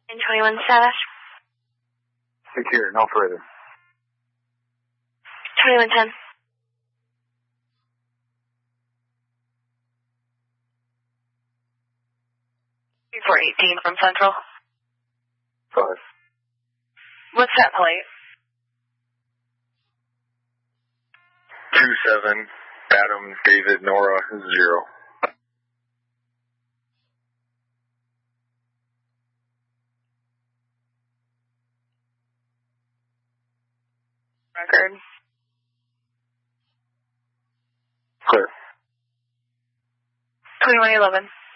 And 21 status. Secure, no further. 2110. 418 from Central. 5. What's that plate? 27, Adam, David, Nora, 0. Record. Clear. 2111.